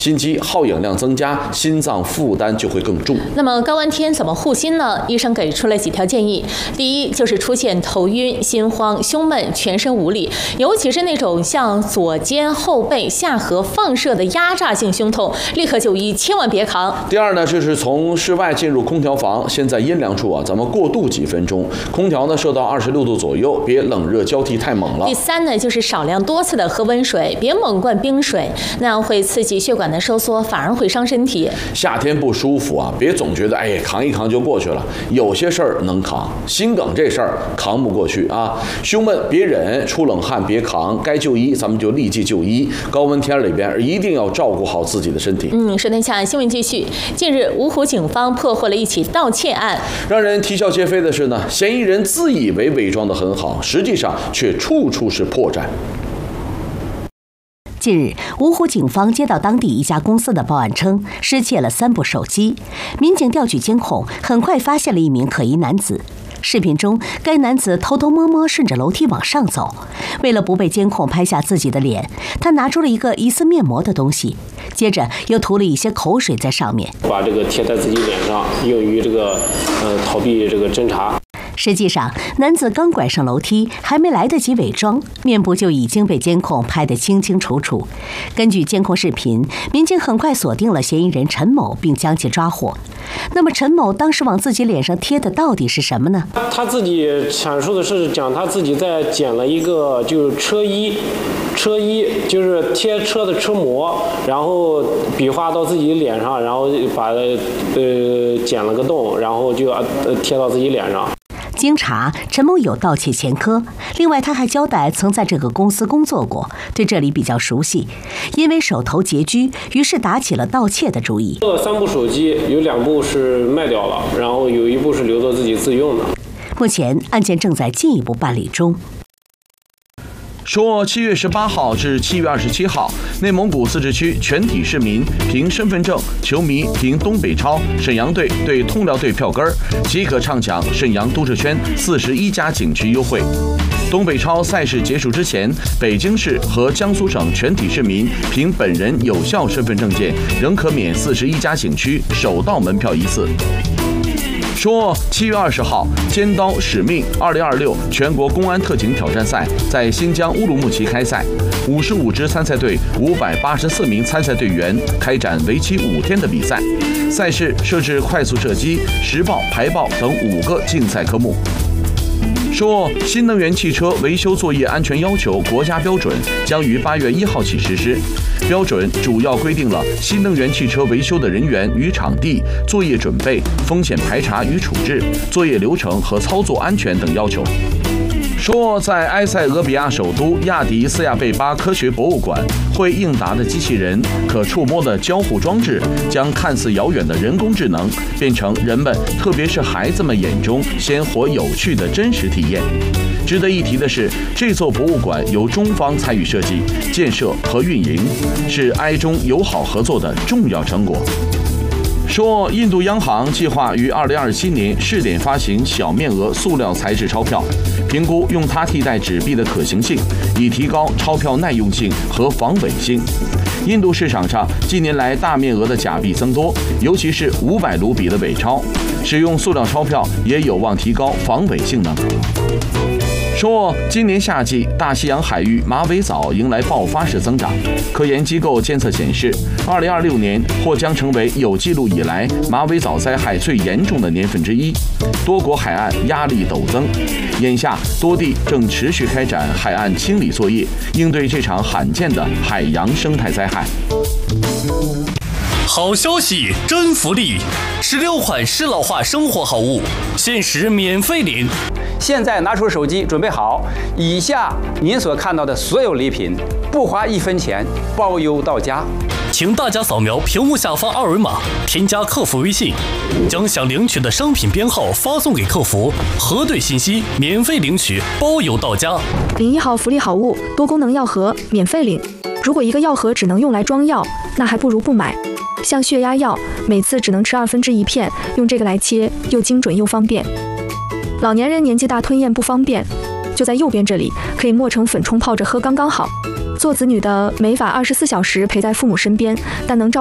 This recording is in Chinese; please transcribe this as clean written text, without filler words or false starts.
心肌耗氧量增加，心脏负担就会更重。 那么高温天怎么护心呢？医生给出了几条建议。第一，就是出现头晕、心慌、胸闷、全身无力，尤其是那种向左肩、后背、下颌放射的压榨性胸痛，立刻就医，千万别扛。 第二呢，就是从室外进入空调房，先在阴凉处咱们过渡几分钟，空调呢设到26度左右，别冷热交替太猛了。 第三呢，就是少量多次的喝温水，别猛灌冰水，那样会刺激血管的收缩，反而会伤身体。 夏天不舒服别总觉得扛一扛就过去了，有些事儿能扛，心梗这事儿扛不过去胸闷别忍，出冷汗别扛，该就医咱们就立即就医。高温天里边一定要照顾好自己的身体。 说天下新闻继续。近日，芜湖警方破获了一起盗窃案。 让人啼笑皆非的是呢，嫌疑人自以为伪装得很好，实际上却处处是破绽。 近日，芜湖警方接到当地一家公司的报案称，失窃了3部手机。民警调取监控，很快发现了一名可疑男子。视频中，该男子偷偷摸摸顺着楼梯往上走，为了不被监控拍下自己的脸，他拿出了一个疑似面膜的东西，接着又涂了一些口水在上面， 把这个贴在自己脸上，用于这个逃避这个侦查。 实际上，男子刚拐上楼梯，还没来得及伪装，面部就已经被监控拍得清清楚楚。根据监控视频，民警很快锁定了嫌疑人陈某，并将其抓获。那么，陈某当时往自己脸上贴的到底是什么呢？ 他自己阐述的是讲他自己在剪了一个就是车衣就是贴车的车模，然后比划到自己脸上，然后把剪了个洞，然后就贴到自己脸上。 经查，陈某有盗窃前科，另外他还交代曾在这个公司工作过，对这里比较熟悉。因为手头拮据，于是打起了盗窃的主意。 这3部手机有2部是卖掉了，然后有1部是留作自己自用的。 目前案件正在进一步办理中。 说7月18号至7月27号，内蒙古自治区全体市民凭身份证，球迷凭东北超、沈阳队对通辽队票根即可畅享沈阳都市圈41家景区优惠。东北超赛事结束之前，北京市和江苏省全体市民凭本人有效身份证件，仍可免41家景区首道门票1次。说7月20号，尖刀使命2026全国公安特警挑战赛在新疆乌鲁木齐开赛，55支参赛队584名参赛队员开展为期5天的比赛。赛事设置快速射击、实爆、排爆等5个竞赛科目。说新能源汽车维修作业安全要求国家标准将于8月1号起实施。标准主要规定了新能源汽车维修的人员与场地、作业准备、风险排查与处置、作业流程和操作安全等要求。说在埃塞俄比亚首都亚的斯亚贝巴科学博物馆，会应答的机器人、可触摸的交互装置，将看似遥远的人工智能变成人们，特别是孩子们眼中鲜活有趣的真实体验。值得一提的是，这座博物馆由中方参与设计、建设和运营，是埃中友好合作的重要成果。说印度央行计划于2027年试点发行小面额塑料材质钞票，评估用它替代纸币的可行性，以提高钞票耐用性和防伪性。印度市场上近年来大面额的假币增多，尤其是500卢比的伪钞，使用塑料钞票也有望提高防伪性能。说今年夏季大西洋海域马尾藻迎来爆发式增长，科研机构监测显示，2026年或将成为有记录以来马尾藻灾害最严重的年份之一，多国海岸压力陡增。眼下多地正持续开展海岸清理作业，应对这场罕见的海洋生态灾害。 好消息，真福利！16款适老化生活好物，限时免费领。 现在拿出手机，准备好，以下您所看到的所有礼品，不花1分钱，包邮到家。 请大家扫描屏幕下方2维码，添加客服微信，将想领取的商品编号发送给客服，核对信息，免费领取，包邮到家。 领1号福利好物，多功能药盒，免费领。如果一个药盒只能用来装药，那还不如不买。像血压药，每次只能吃1/2片，用这个来切，又精准又方便。老年人年纪大吞咽不方便，就在右边这里，可以磨成粉冲泡着喝，刚刚好。 做子女的没法24小时陪在父母身边，但能照